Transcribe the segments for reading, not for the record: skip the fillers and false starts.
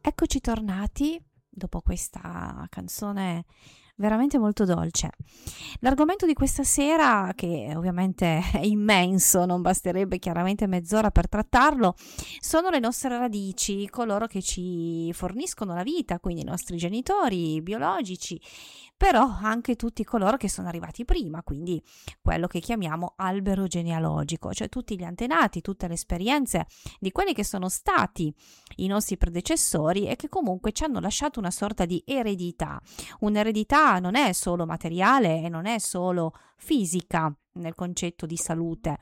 Eccoci tornati dopo questa canzone veramente molto dolce. L'argomento di questa sera, che ovviamente è immenso, non basterebbe chiaramente mezz'ora per trattarlo, sono le nostre radici, coloro che ci forniscono la vita, quindi i nostri genitori biologici, però anche tutti coloro che sono arrivati prima, quindi quello che chiamiamo albero genealogico, cioè tutti gli antenati, tutte le esperienze di quelli che sono stati i nostri predecessori e che comunque ci hanno lasciato una sorta di eredità. Un'eredità non è solo materiale e non è solo fisica nel concetto di salute,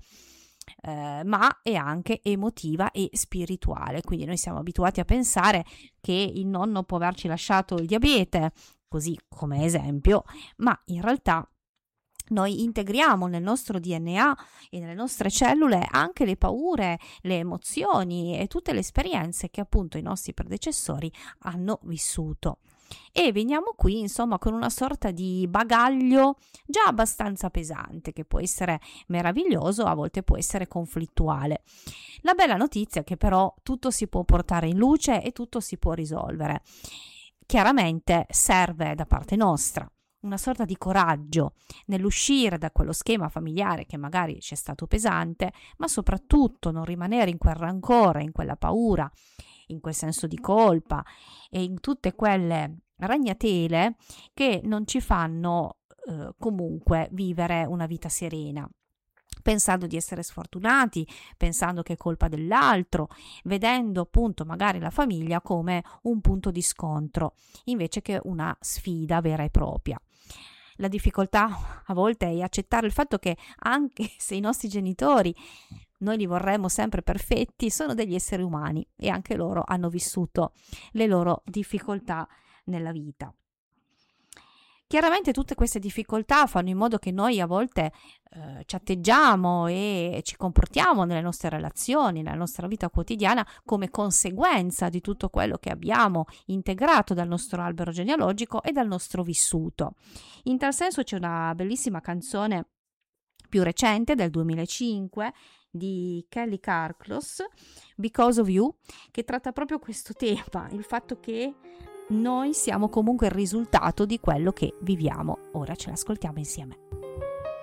ma è anche emotiva e spirituale. Quindi noi siamo abituati a pensare che il nonno può averci lasciato il diabete, così come esempio, ma in realtà noi integriamo nel nostro DNA e nelle nostre cellule anche le paure, le emozioni e tutte le esperienze che appunto i nostri predecessori hanno vissuto. E veniamo qui insomma con una sorta di bagaglio già abbastanza pesante, che può essere meraviglioso, a volte può essere conflittuale. La bella notizia è che però tutto si può portare in luce e tutto si può risolvere. Chiaramente serve da parte nostra una sorta di coraggio nell'uscire da quello schema familiare che magari ci è stato pesante, ma soprattutto non rimanere in quel rancore, in quella paura, in quel senso di colpa e in tutte quelle ragnatele che non ci fanno comunque vivere una vita serena, pensando di essere sfortunati, pensando che è colpa dell'altro, vedendo appunto magari la famiglia come un punto di scontro invece che una sfida vera e propria. La difficoltà a volte è accettare il fatto che anche se i nostri genitori noi li vorremmo sempre perfetti, sono degli esseri umani e anche loro hanno vissuto le loro difficoltà nella vita. Chiaramente tutte queste difficoltà fanno in modo che noi a volte ci atteggiamo e ci comportiamo nelle nostre relazioni, nella nostra vita quotidiana come conseguenza di tutto quello che abbiamo integrato dal nostro albero genealogico e dal nostro vissuto. In tal senso c'è una bellissima canzone più recente del 2005 di Kelly Clarkson, Because of You, che tratta proprio questo tema, il fatto che noi siamo comunque il risultato di quello che viviamo. Ora ce l'ascoltiamo insieme.